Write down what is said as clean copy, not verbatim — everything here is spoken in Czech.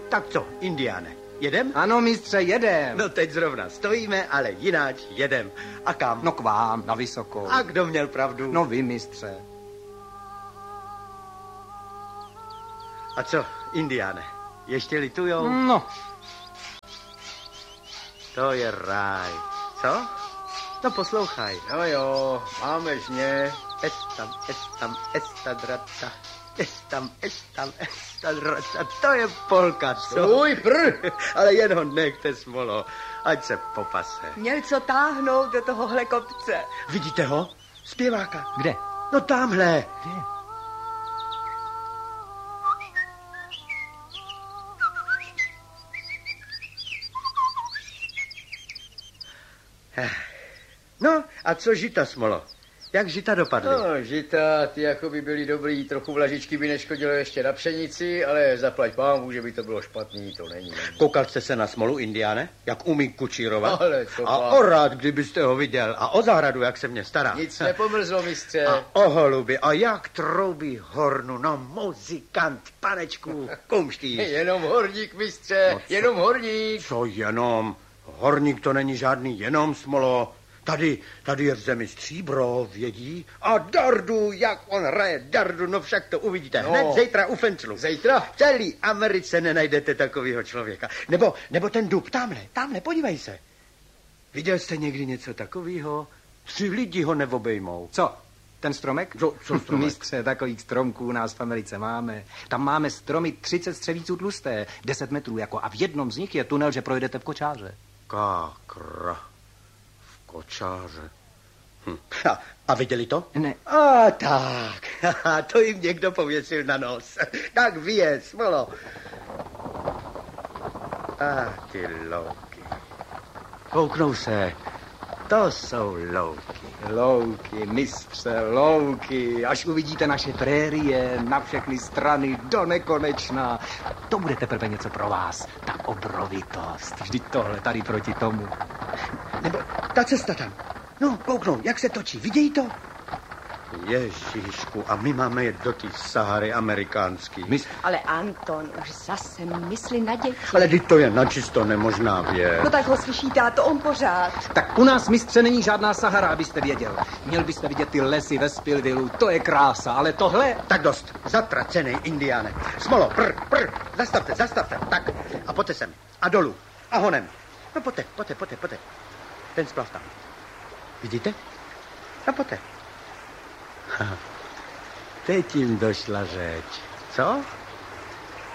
Tak co, Indiáne, jedem? Ano, mistře, jedem. No teď zrovna stojíme, ale jináč jedem. A kam? No k vám, na Vysokou. A kdo měl pravdu? No vy, mistře. A co, Indiáne, ještě litujou? No. To je ráj. Co? No poslouchaj. Jo, máme žně. Estadrata. Estadrata. To je polka, co? Svůj prr! Ale jen ho nechte, Smolo, ať se popase. Měl co táhnout do tohohle kopce. Vidíte ho? Zpěváka. Kde? No tamhle. Kde? No, a co žita, Smolo? Jak žita dopadly? No, žita, ty jako by byly dobrý, trochu vlažičky by neškodilo ještě na pšenici, ale zaplať pámu, že by to bylo špatný, to není. Koukal jste se na Smolu, Indiáne? Jak umí kučírovat? Ale co a pán. o rád, kdybyste ho viděl. A o zahradu, jak se mě stará. Nic nepomrzlo, mistře. A o holuby. A jak troubí hornu. No, muzikant, panečku, kumští. Jenom horník, mistře, No, jenom horník. Co jenom? Horník to není žádný jenom, Smolo. Tady je v zemi stříbro, vědí? A dardu, jak on hraje dardu, no však to uvidíte. No. Hned zítra u Fenclu. Zítra? V celé Americe nenajdete takového člověka. Nebo ten dub, tamhle, podívej se. Viděl jste někdy něco takového? 3 lidi ho neobejmou. Co? Ten stromek? Co stromek? Mistře, takových stromků u nás v Americe máme. Tam máme stromy 30 střevíců tlusté, 10 metrů jako, a v jednom z nich je tunel, že projedete v kočáře. Kákra. V kočáře. A viděli to? Ne. A tak. To jim někdo pověsil na nos. Tak vyje, Smolo. A ty louky. Kouknou se. To jsou louky. Louky, mistře, louky. Až uvidíte naše prérie na všechny strany do nekonečna. To bude teprve něco pro vás. Ta obrovitost. Vždyť tohle tady proti tomu. Nebo ta cesta tam. No, kouknou, jak se točí. Vidějí to? Ježíšku, a my máme jet do té Sahary amerikánský. Ale Anton, už zase myslí na děti. Ale teď to je načisto nemožná věc. No tak ho slyší táto, on pořád. Tak u nás, mistře, není žádná Sahara, abyste věděl. Měl byste vidět ty lesy ve Spillvillu, to je krása, ale tohle... Tak dost, zatracenej Indiáne. Smolo, prr, zastavte, tak. A pojďte sem, a dolů, a honem. No pojďte. Ten splav tam. Vidíte? No pojďte. Teď jim došla řeč. Co?